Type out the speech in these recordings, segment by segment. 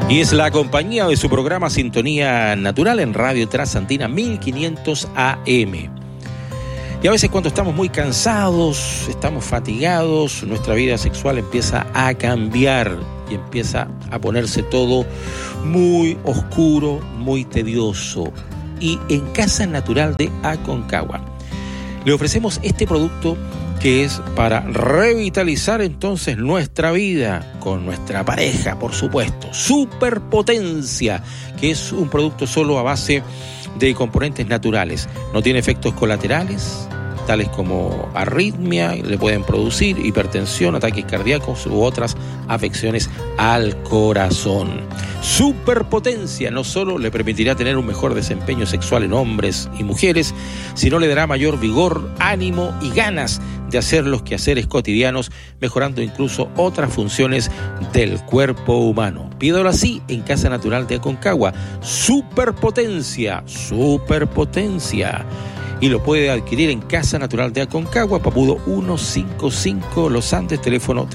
Y es la compañía de su programa Sintonía Natural en Radio Trasandina 1500 AM. Y a veces cuando estamos muy cansados, estamos fatigados, nuestra vida sexual empieza a cambiar y empieza a ponerse todo muy oscuro, muy tedioso. Y en Casa Natural de Aconcagua le ofrecemos este producto que es para revitalizar entonces nuestra vida con nuestra pareja, por supuesto. Superpotencia, que es un producto solo a base de componentes naturales. No tiene efectos colaterales, tales como arritmia, le pueden producir hipertensión, ataques cardíacos u otras afecciones al corazón. Superpotencia no solo le permitirá tener un mejor desempeño sexual en hombres y mujeres, sino le dará mayor vigor, ánimo y ganas de hacer los quehaceres cotidianos, mejorando incluso otras funciones del cuerpo humano. Pídalo así en Casa Natural de Aconcagua. Superpotencia, superpotencia. Y lo puede adquirir en Casa Natural de Aconcagua, Papudo 155 Los Andes, teléfono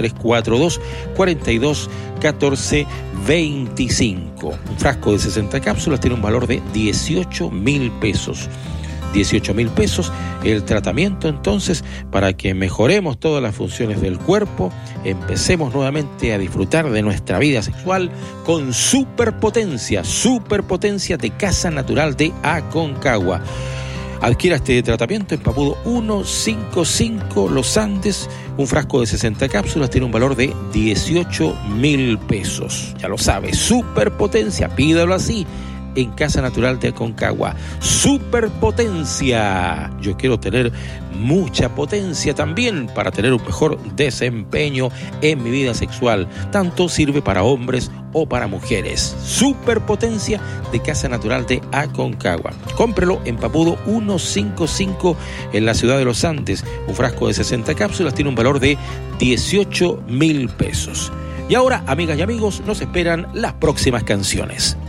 342-42-14-25. Un frasco de 60 cápsulas tiene un valor de 18.000 pesos. 18.000 pesos el tratamiento entonces para que mejoremos todas las funciones del cuerpo, empecemos nuevamente a disfrutar de nuestra vida sexual con superpotencia, superpotencia de Casa Natural de Aconcagua. Adquiera este tratamiento en Papudo 155 Los Andes, un frasco de 60 cápsulas tiene un valor de 18.000 pesos. Ya lo sabe, superpotencia, pídalo así en Casa Natural de Aconcagua. Superpotencia. Yo quiero tener mucha potencia también para tener un mejor desempeño en mi vida sexual. Tanto sirve para hombres o para mujeres. Superpotencia de Casa Natural de Aconcagua. Cómprelo en Papudo 155 en la ciudad de Los Andes. Un frasco de 60 cápsulas tiene un valor de 18.000 pesos. Y ahora, amigas y amigos, nos esperan las próximas canciones.